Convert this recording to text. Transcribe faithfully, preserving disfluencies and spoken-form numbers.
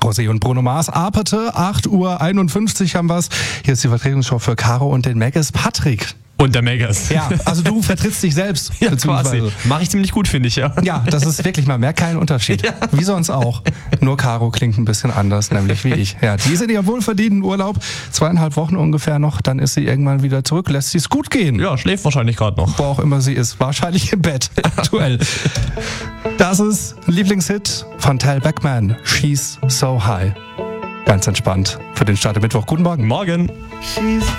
Rosé und Bruno Mars. Aperte, acht Uhr einundfünfzig haben wir's. Hier ist die Vertretungsshow für Caro und den Megas Patrick. Und der Megas. Ja, also du vertrittst dich selbst. Ja, quasi. Mache ich ziemlich gut, finde ich, ja. Ja, das ist wirklich mal mehr kein Unterschied. Ja. Wie sonst auch. Nur Caro klingt ein bisschen anders, nämlich wie ich. Ja, die ist in ihrem wohlverdienten Urlaub. Zweieinhalb Wochen ungefähr noch, dann ist sie irgendwann wieder zurück. Lässt sie es gut gehen. Ja, schläft wahrscheinlich gerade noch. Wo auch immer sie ist. Wahrscheinlich im Bett. Aktuell. Das ist ein Lieblingshit von Tal Beckman. She's So High. Ganz entspannt für den Start am Mittwoch. Guten Morgen. Morgen. She's